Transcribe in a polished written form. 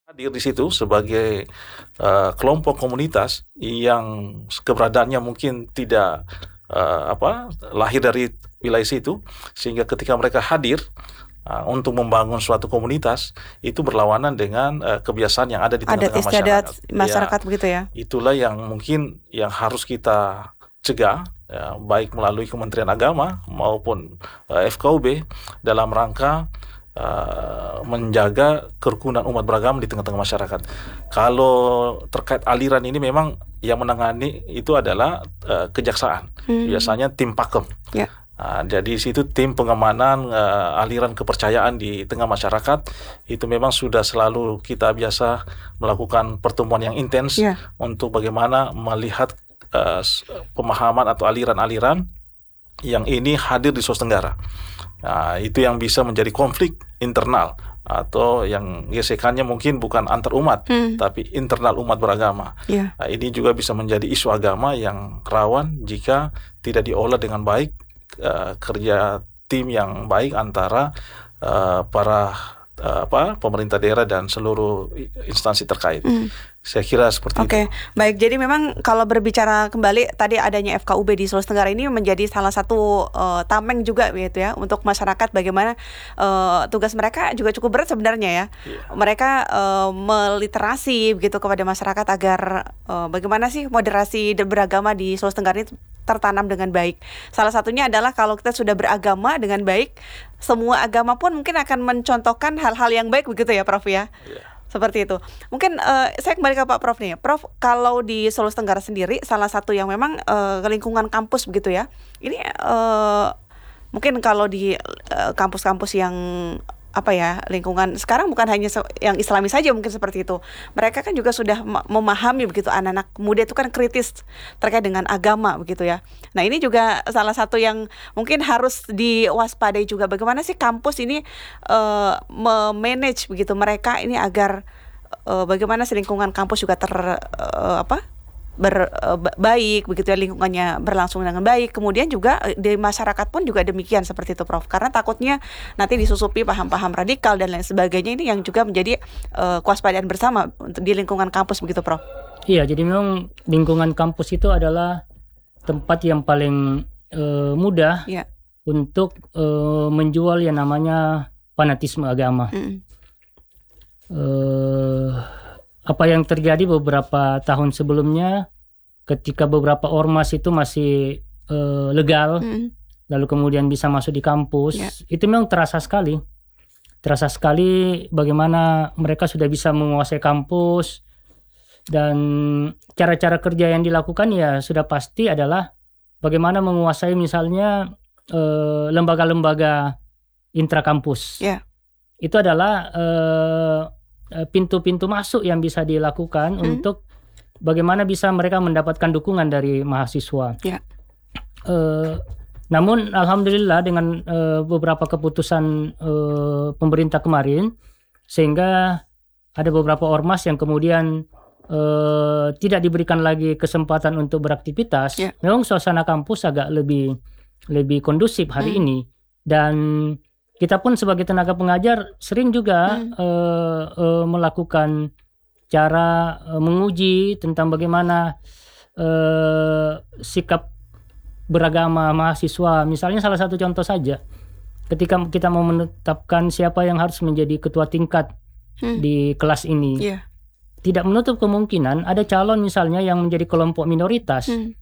hadir di situ sebagai kelompok komunitas yang keberadaannya mungkin tidak lahir dari wilayah situ, sehingga ketika mereka hadir untuk membangun suatu komunitas itu berlawanan dengan kebiasaan yang ada di tengah-tengah masyarakat. Masyarakat begitu ya. Itulah yang mungkin yang harus kita cegah, baik melalui Kementerian Agama maupun FKUB dalam rangka menjaga kerukunan umat beragama di tengah-tengah masyarakat. Kalau terkait aliran ini memang yang menangani itu adalah kejaksaan, biasanya tim pakem. Ya. Jadi situ tim pengamanan aliran kepercayaan di tengah masyarakat itu memang sudah selalu kita biasa melakukan pertemuan yang intens untuk bagaimana melihat pemahaman atau aliran-aliran yang ini hadir di Sulawesi Tenggara. Itu yang bisa menjadi konflik internal atau yang gesekannya mungkin bukan antar umat tapi internal umat beragama. Ini juga bisa menjadi isu agama yang rawan jika tidak diolah dengan baik, kerja tim yang baik antara para pemerintah daerah dan seluruh instansi terkait. Saya kira seperti itu. Baik. Jadi memang kalau berbicara kembali tadi adanya FKUB di Sulawesi Tenggara ini menjadi salah satu tameng juga gitu ya untuk masyarakat, bagaimana tugas mereka juga cukup berat sebenarnya ya. Mereka meliterasi begitu kepada masyarakat agar bagaimana sih moderasi beragama di Sulawesi Tenggara ini tertanam dengan baik. Salah satunya adalah kalau kita sudah beragama dengan baik, semua agama pun mungkin akan mencontohkan hal-hal yang baik begitu ya Prof ya. Seperti itu. Mungkin saya kembali ke Pak Prof nih. Prof, kalau di Sulawesi Tenggara sendiri salah satu yang memang lingkungan kampus begitu ya. Ini mungkin kalau di kampus-kampus yang lingkungan sekarang bukan hanya yang Islami saja mungkin seperti itu. Mereka kan juga sudah memahami begitu, anak-anak muda itu kan kritis terkait dengan agama begitu ya. Nah, ini juga salah satu yang mungkin harus diwaspadai juga, bagaimana sih kampus ini memanage begitu mereka ini agar bagaimana sih lingkungan kampus juga baik begitu ya, lingkungannya berlangsung dengan baik. Kemudian juga di masyarakat pun juga demikian seperti itu Prof. Karena takutnya nanti disusupi paham-paham radikal dan lain sebagainya, ini yang juga menjadi kewaspadaan bersama untuk di lingkungan kampus begitu Prof. Iya, jadi memang lingkungan kampus itu adalah tempat yang paling mudah untuk menjual yang namanya fanatisme agama. Apa yang terjadi beberapa tahun sebelumnya ketika beberapa ormas itu masih legal, lalu kemudian bisa masuk di kampus, itu memang terasa sekali bagaimana mereka sudah bisa menguasai kampus, dan cara-cara kerja yang dilakukan ya sudah pasti adalah bagaimana menguasai misalnya lembaga-lembaga intrakampus. Itu adalah pintu-pintu masuk yang bisa dilakukan untuk bagaimana bisa mereka mendapatkan dukungan dari mahasiswa. Namun alhamdulillah dengan beberapa keputusan pemerintah kemarin, sehingga ada beberapa ormas yang kemudian tidak diberikan lagi kesempatan untuk beraktivitas. Memang suasana kampus agak lebih kondusif hari ini, dan kita pun sebagai tenaga pengajar sering juga melakukan cara menguji tentang bagaimana sikap beragama mahasiswa. Misalnya salah satu contoh saja, ketika kita mau menetapkan siapa yang harus menjadi ketua tingkat di kelas ini, tidak menutup kemungkinan ada calon misalnya yang menjadi kelompok minoritas